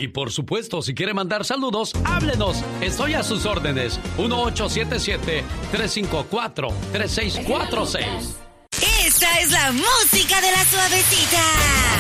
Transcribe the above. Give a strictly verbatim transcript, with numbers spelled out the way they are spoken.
Y por supuesto, si quiere mandar saludos, háblenos. Estoy a sus órdenes. uno ocho siete siete, tres cinco cuatro, tres seis cuatro seis. Esta es la música de la suavecita.